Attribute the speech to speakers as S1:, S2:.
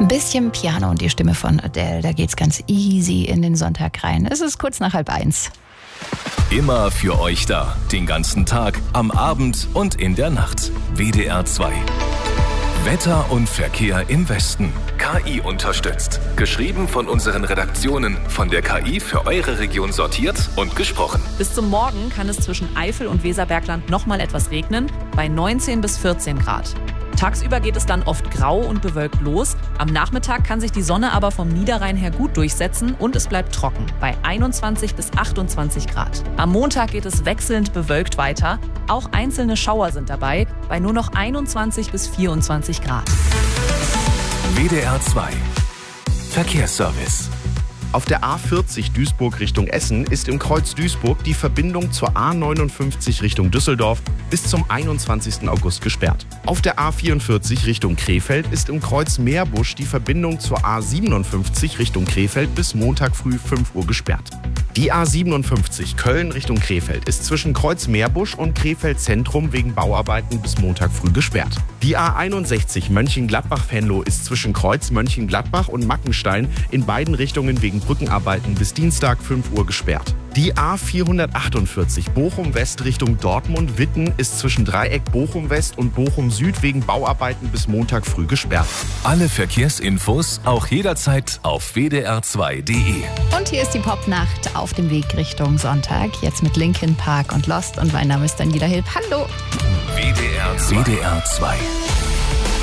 S1: Ein bisschen Piano und die Stimme von Adele, da geht's ganz easy in den Sonntag rein. Es ist kurz nach 12:30.
S2: Immer für euch da, den ganzen Tag, am Abend und in der Nacht. WDR 2. Wetter und Verkehr im Westen. KI unterstützt. Geschrieben von unseren Redaktionen, von der KI für eure Region sortiert und gesprochen.
S3: Bis zum Morgen kann es zwischen Eifel und Weserbergland nochmal etwas regnen, bei 19 bis 14 Grad. Tagsüber geht es dann oft grau und bewölkt los. Am Nachmittag kann sich die Sonne aber vom Niederrhein her gut durchsetzen und es bleibt trocken bei 21 bis 28 Grad. Am Montag geht es wechselnd bewölkt weiter. Auch einzelne Schauer sind dabei bei nur noch 21 bis 24 Grad.
S2: WDR 2. Verkehrsservice.
S4: Auf der A40 Duisburg Richtung Essen ist im Kreuz Duisburg die Verbindung zur A59 Richtung Düsseldorf bis zum 21. August gesperrt. Auf der A44 Richtung Krefeld ist im Kreuz Meerbusch die Verbindung zur A57 Richtung Krefeld bis Montag früh 5 Uhr gesperrt. Die A57 Köln Richtung Krefeld ist zwischen Kreuz Meerbusch und Krefeld Zentrum wegen Bauarbeiten bis Montag früh gesperrt. Die A61 Mönchengladbach-Venlo ist zwischen Kreuz Mönchengladbach und Mackenstein in beiden Richtungen wegen Brückenarbeiten bis Dienstag 5 Uhr gesperrt. Die A448 Bochum West Richtung Dortmund-Witten ist zwischen Dreieck Bochum West und Bochum Süd wegen Bauarbeiten bis Montag früh gesperrt.
S2: Alle Verkehrsinfos auch jederzeit auf wdr2.de.
S1: Und hier ist die Popnacht auf dem Weg Richtung Sonntag. Jetzt mit Linkin Park und Lost. Und mein Name ist Daniela Hilb. Hallo!
S2: WDR 2.